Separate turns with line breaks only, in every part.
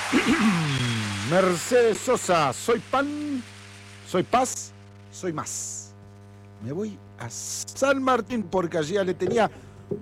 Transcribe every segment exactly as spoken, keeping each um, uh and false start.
Mercedes Sosa, soy pan, soy paz, soy más. Me voy a San Martín porque allí ya le tenía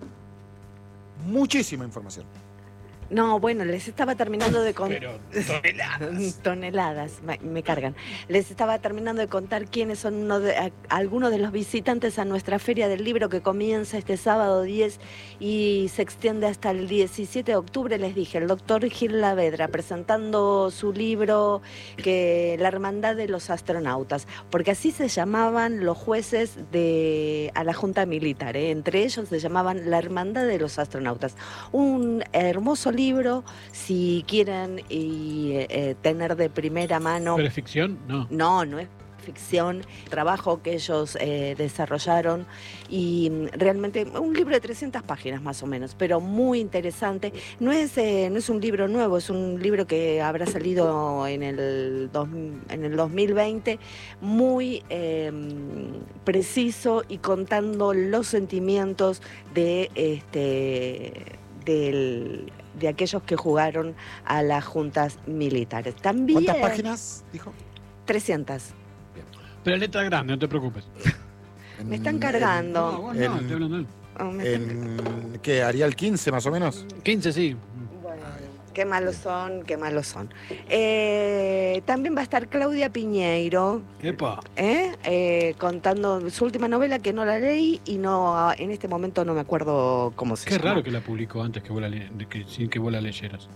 muchísima información.
No, bueno, les estaba terminando de contar...
Pero toneladas.
toneladas, me, me cargan. Les estaba terminando de contar quiénes son uno de, a, algunos de los visitantes a nuestra Feria del Libro que comienza este sábado diez y se extiende hasta el diecisiete de octubre. Les dije, el doctor Gil Lavedra presentando su libro, que La Hermandad de los Astronautas, porque así se llamaban los jueces de a la Junta Militar, ¿eh? Entre ellos se llamaban La Hermandad de los Astronautas. Un hermoso libro, si quieren y, eh, tener de primera mano...
¿Pero es ficción? No.
No, no es ficción, trabajo que ellos eh, desarrollaron y realmente un libro de trescientas páginas más o menos, pero muy interesante. No es, eh, no es un libro nuevo, es un libro que habrá salido en el, dos, en el dos mil veinte, muy eh, preciso y contando los sentimientos de este del de aquellos que jugaron a las juntas militares. También,
¿cuántas páginas dijo?
trescientas.
Pero letra grande, no te preocupes.
Me están cargando.
No, vos no,
En-
estoy hablando de él.
Oh, me están-
En, ¿qué? ¿Haría el quince más o menos?
quince, sí.
Bueno, qué malos son, qué malos son. Eh, también va a estar Claudia Piñeiro,
Epa.
¿eh? Eh, contando su última novela que no la leí y no en este momento no me acuerdo cómo se
Qué
llama.
raro que la publicó antes que vos la, le- de que, sin que vos la leyeras.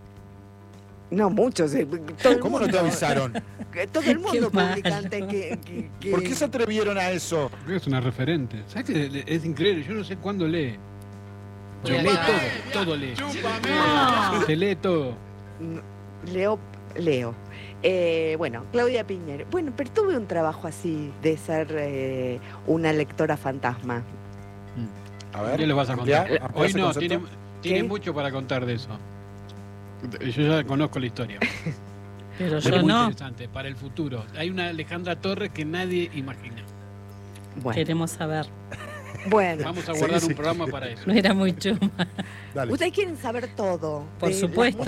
No, muchos. eh, todo el
¿Cómo no te
mundo-
avisaron?
que Todo el mundo
Qué
publica
malo.
antes que, que- que-
¿Por qué se atrevieron a eso?
Porque es una referente. ¿Sabes que es increíble? Yo no sé cuándo lee. Yo
Voy a
lee
leer.
todo, todo lee.
No.
Se lee todo.
Leo, Leo. Eh, bueno, Claudia Piñeiro. Bueno, pero tuve un trabajo así de ser eh, una lectora fantasma.
A ver,
¿Qué les vas a
ampliá-
contar?
ampliá
Hoy
ese
no,
concepto.
tiene, tiene
¿Qué?
mucho para contar de eso. Yo ya conozco la historia.
Pero
Es
yo
muy
no.
interesante para el futuro. Hay una Alejandra Torres que nadie imagina.
Bueno,
Queremos saber.
bueno.
Vamos a
Sí,
guardar
sí.
un programa para eso.
No era muy chuma.
Dale.
Ustedes quieren saber todo.
Por
de las
supuesto.